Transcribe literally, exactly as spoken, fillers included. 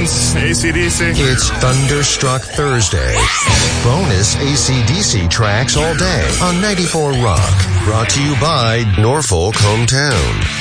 Stones, A C D C. It's Thunderstruck Thursday. Bonus A C D C tracks all day on ninety-four Rock. Brought to you by Norfolk Hometown.